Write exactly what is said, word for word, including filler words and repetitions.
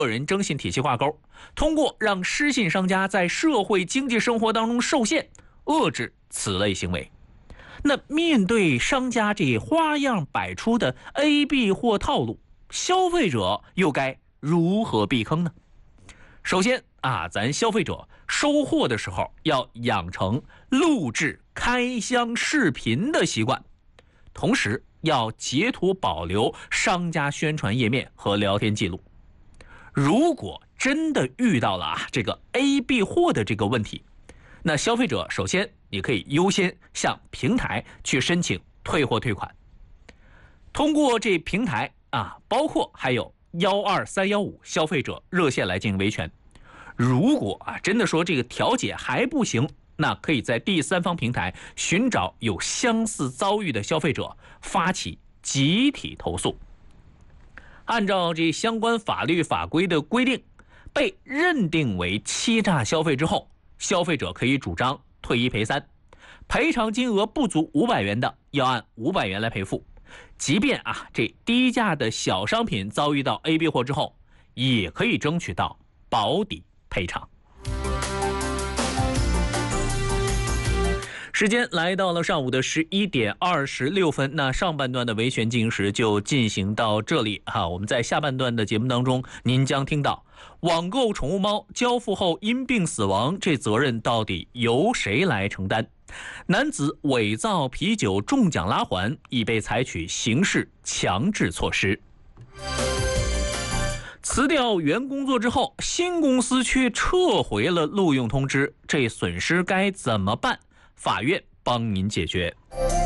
个人征信体系挂钩，通过让失信商家在社会经济生活当中受限，遏制此类行为。那面对商家这花样百出的 A B 货套路，消费者又该如何避坑呢？首先啊，咱消费者收货的时候要养成录制开箱视频的习惯，同时要截图保留商家宣传页面和聊天记录。如果真的遇到了啊这个 A B 货的这个问题，那消费者首先你可以优先向平台去申请退货退款。通过这平台啊，包括还有幺二三幺五消费者热线来进行维权。如果啊真的说这个调解还不行，那可以在第三方平台寻找有相似遭遇的消费者，发起集体投诉。按照这相关法律法规的规定，被认定为欺诈消费之后，消费者可以主张退一赔三，赔偿金额不足五百元的，要按五百元来赔付。即便啊这低价的小商品遭遇到 A B 货之后，也可以争取到保底赔偿。时间来到了上午的十一点二十六分，那上半段的维权进行时就进行到这里哈。我们在下半段的节目当中，您将听到网购宠物猫交付后因病死亡，这责任到底由谁来承担？男子伪造啤酒中奖拉环，已被采取刑事强制措施。辞掉原工作之后，新公司却撤回了录用通知，这损失该怎么办？法院帮您解决。